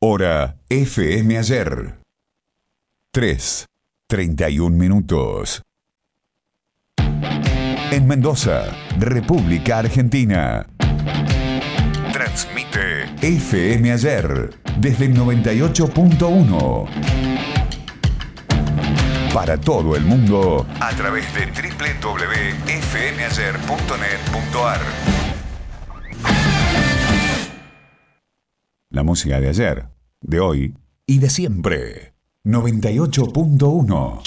Hora FM Ayer. 3:31 minutos. En Mendoza, República Argentina. Transmite FM Ayer desde el 98.1. Para todo el mundo a través de www.fmayer.net.ar. La música de ayer, de hoy y de siempre. 98.1.